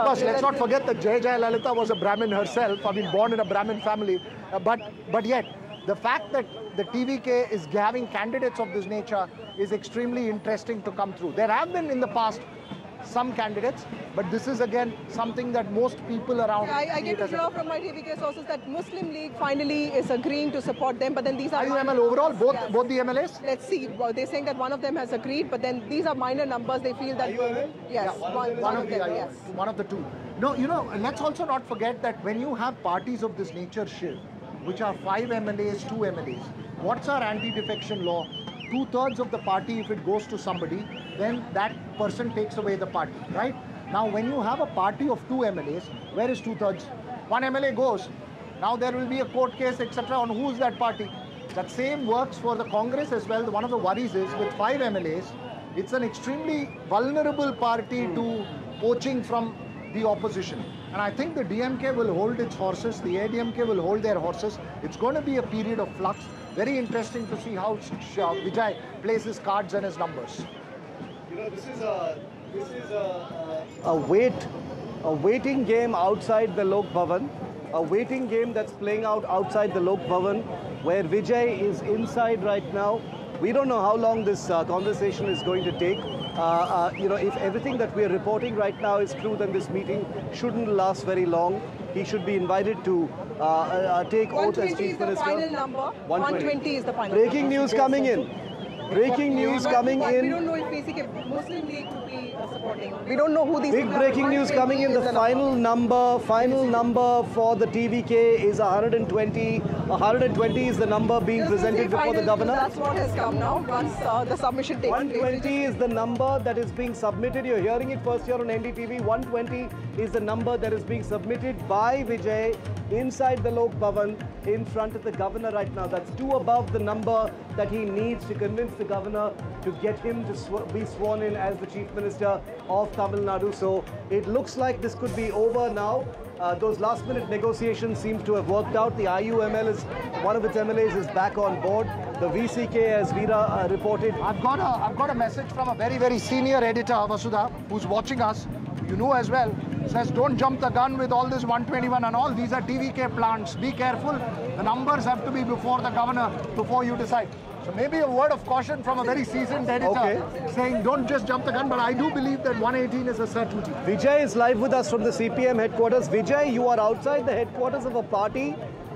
course, let's not forget that Jai Lalita was a Brahmin herself. I mean, born in a Brahmin family. But yet, the fact that the TVK is having candidates of this nature is extremely interesting to come through. There have been in the past some candidates, but this is again something that most people around. I get to hear from my TVK sources that Muslim League finally is agreeing to support them, but then these are IUML overall, both the MLAs? Let's see. Well, they're saying that one of them has agreed, but then these are minor numbers. They feel that IUML? Yes, one of them. Yes, one of the two. No, let's also not forget that when you have parties of this nature, Shiv, which are 5 MLAs, 2 MLAs, what's our anti-defection law? 2/3 of the party, if it goes to somebody, then that person takes away the party, right? Now, when you have a party of 2 MLAs, where is 2/3? One MLA goes. Now there will be a court case, etc. on who's that party. That same works for the Congress as well. One of the worries is with 5 MLAs, it's an extremely vulnerable party to poaching from the opposition. And I think the DMK will hold its horses, the ADMK will hold their horses. It's going to be a period of flux. Very interesting to see how Vijay plays his cards and his numbers. This is a waiting game outside the Lok Bhavan, a waiting game that's playing out outside the Lok Bhavan, where Vijay is inside right now. We don't know how long this conversation is going to take. If everything that we are reporting right now is true, then this meeting shouldn't last very long. He should be invited to take oath as Chief Minister. 120 is the final number. 120 is the final Breaking news coming in. Breaking news coming in. We don't know if basically Muslim League will be supporting. We don't know who these Big breaking news coming in. The final number for the TVK is 120. 120 is the number being presented before the governor. That's what has come now. Once the submission takes place. 120 is the number that is being submitted. You're hearing it first here on NDTV. 120 is the number that is being submitted by Vijay inside the Lok Bhavan in front of the governor right now. That's 2 above the number that he needs to convince the governor to get him to be sworn in as the Chief Minister of Tamil Nadu. So it looks like this could be over now. Those last-minute negotiations seem to have worked out. The IUML is one of its MLAs is back on board. The VCK, as Veera reported, I've got a message from a very, very senior editor, Vasudha, who's watching us. You know as well. Says don't jump the gun with all this 121 and all. These are TVK plants. Be careful. The numbers have to be before the governor before you decide. So maybe a word of caution from a very seasoned editor saying don't just jump the gun, but I do believe that 118 is a certainty. Vijay is live with us from the CPM headquarters. Vijay, you are outside the headquarters of a party,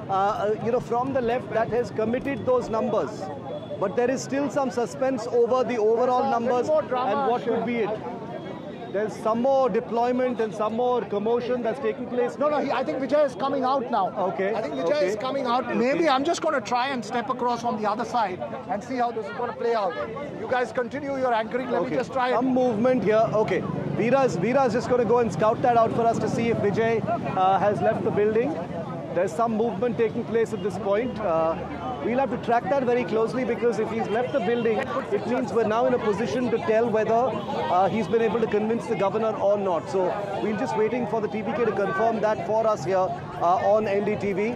from the left that has committed those numbers. But there is still some suspense over the overall numbers and what could be it. There's some more deployment and some more commotion that's taking place. No, I think Vijay is coming out now. Okay. I think Vijay is coming out. Maybe I'm just going to try and step across on the other side and see how this is going to play out. You guys continue your anchoring. Let me just try some movement here. Okay. Veera's just going to go and scout that out for us to see if Vijay has left the building. There's some movement taking place at this point. We'll have to track that very closely because if he's left the building, it means we're now in a position to tell whether he's been able to convince the governor or not. So we're just waiting for the TVK to confirm that for us here on NDTV.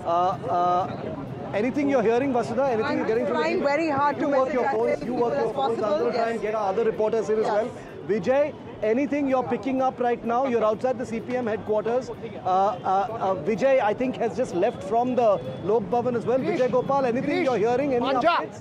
Anything you're hearing, Vasudha? Anything you're getting from trying very hard to work your phones. You work your phones. I'm going to try and get our other reporters in as well. Vijay, anything you're picking up right now? You're outside the CPM headquarters. Vijay, I think, has just left from the Lok Bhavan as well. Vijay Gopal, anything you're hearing? Any updates?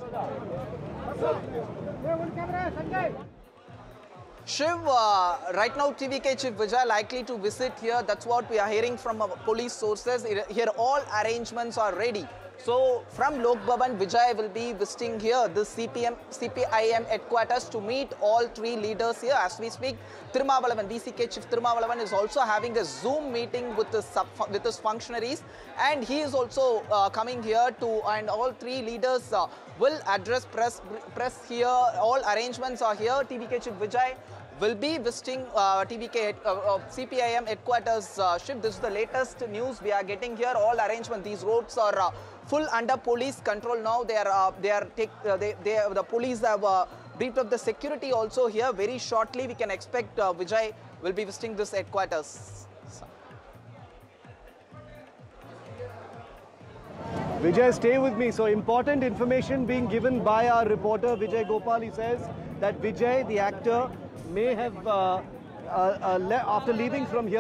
Shiv, right now TVK Chief Vijay likely to visit here. That's what we are hearing from our police sources. Here all arrangements are ready. So from Lok Bhavan, Vijay will be visiting here the CPIM headquarters to meet all 3 leaders here. As we speak, Thirumavalavan, VCK Chief Thirumavalavan is also having a Zoom meeting with his functionaries, and he is also coming here and all 3 leaders will address press here. All arrangements are here. TVK Chief Vijay will be visiting CPIM headquarters. Shiv, this is the latest news we are getting here. All arrangements, these roads are full under police control now. The police have briefed up the security also here. Very shortly, we can expect Vijay will be visiting this headquarters. Vijay, stay with me. So important information being given by our reporter Vijay Gopal. He says that Vijay, the actor, may have, after leaving from here,